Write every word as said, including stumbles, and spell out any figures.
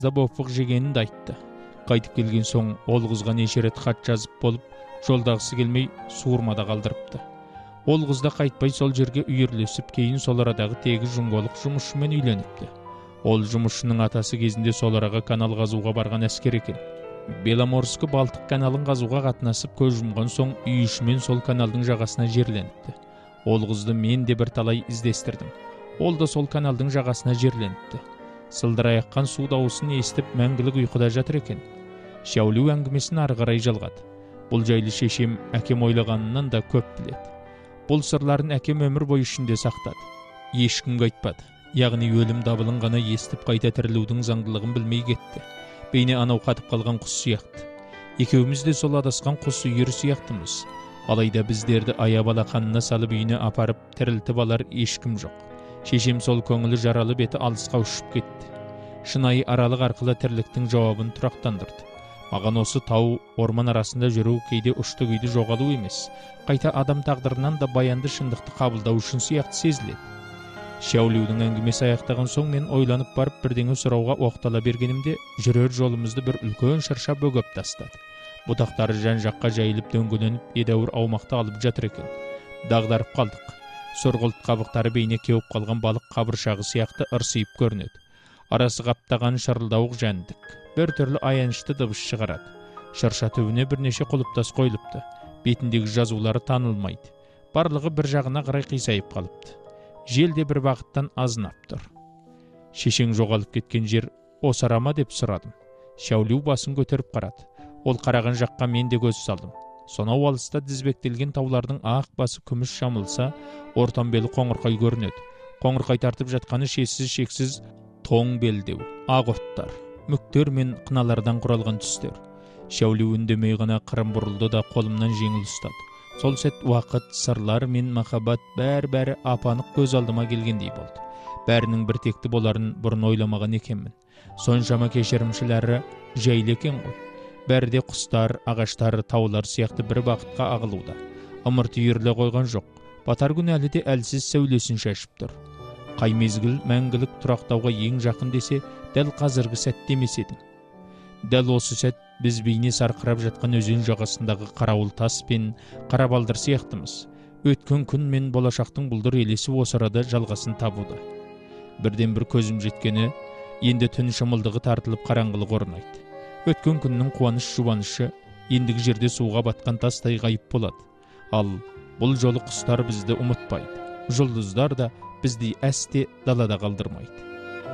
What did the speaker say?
Забоптық жегенін де айтты. Қайтып келген соң ол қызға неше рет хат жазып болып, жолдағысы келмей суырмада қалдырыпты. Ол қыз да қайтпай сол жерге үйірлесіп, кейін сол арадағы тегі жұңголық жұмысшымен үйленіпті. Ол жұмысшының атасы кезінде сол араға канал қазуға барған әскер екен. Беломорскі Балтық каналын қазуға қатынасып көз жұмған соң үй ішімен сол каналдың жағасына жерленіпті. Ол қызды мен де бір талай іздестірдім. Ол да сол каналдың жағасына жерленіпті. Сылдыраяққан су дауысын естіп мәңгілік ұйқыда жатыр екен. Шәулу әңгімесін ары қарай жалғады. Бұл жайлы шешем әкем ойлағанынан да көп біледі. Бұл сырларын әкем өмір бойы ішінде сақтады. Ешкімге айтпады. Яғни өлім дабылын ғана естіп қайта тірілудің заңдылығын білмей кетті. Бейне анау қатып қалған құс сияқты. Екеуміз де сол адасқан құс үйір сияқтымыз. Алайда біздерді аяп алақанына салып үйіне апарып тірілтіп алар ешкім жоқ. Шешем сол көңілі жаралы беті алысқа ұшып кетті. Шынайы аралық арқылы тірліктің жауабын тұрақтандырды. Маған осы тау, орман арасында жүру кейде ұшты күйді жоғалу емес, қайта адам тағдырынан да баянды шындықты қабылдау үшін сияқты сезіледі. Шәулеудің әңгімесі аяқтаған соң мен ойланып барып бірдеңе сұрауға оқтала бергенімде жүрер жолымызды бір үлкен шырша бөгеп тастады. Бұтақтары жан-жаққа жайылып дөңгеленіп едәуір аумақты алып жатыр екен. Дағдарып қалдық. Сұрғылт қабықтары бейне кеуіп қалған балық қабыршағы сияқты ырсиып көрінеді. Арасы қаптаған шырылдауық жәндік бір түрлі аянышты дыбыс шығарады. Шырша түбіне бірнеше құлыптас қойылыпты. Бетіндегі жазулары танылмайды. Барлығы бір жағына қарай қисайып қалыпты. Жел де бір бағыттан азынап тұр. Шешең жоғалып кеткен жер осы ара ма деп сұрадым. Шәулеу басын көтеріп қарады. Ол қараған жаққа мен де көз салдым. Сонау алыста дізбектелген таулардың ақ басы күміс жамылса, ортан белі қоңырқай көрінеді. Қоңырқай тартып жатқаны шексіз шексіз тоң белдеу, ақ оттар, мүктер мен қыналардан құралған түстер. Шәулеу үндемей ғана қырын бұрылды да қолымнан жеңіл ұстады. Сол сәт уақыт, сырлар мен махаббат бәр-бәрі апанық көз алдыма келгендей болды. Бәрінің бір текті боларын бұрын ойламаған екенмін. Соншама кешірімшілері жайлы екен ғой. Бәрде құстар, ағаштар, таулар сияқты бір бақытқа ағылуда. Ымырт үйіріле қойған жоқ. Батар күн әлі де әлсіз сәулесін шашып тұр. Қай мезгіл мәңгілік тұрақтауға ең жақын десе, дәл қазіргі сәтте емес едім. Дәл осы сәт біз бейне сарқырап жатқан өзен жағасындағы қарауыл тас пен қара балдыр сияқтымыз. Өткен күн мен болашақтың бұлдыр елесі осы арада жалғасын табуда. Бірден бір көзім жеткені, енді түн шымылдығы тартылып қараңғылық орнайды. Өткен күннің қуаныш жұбанышы ендігі жерде суға батқан тастай ғайып болады. Ал бұл жолы құстар бізді ұмытпайды. Жұлдыздар да бізді әсте далада қалдырмайды.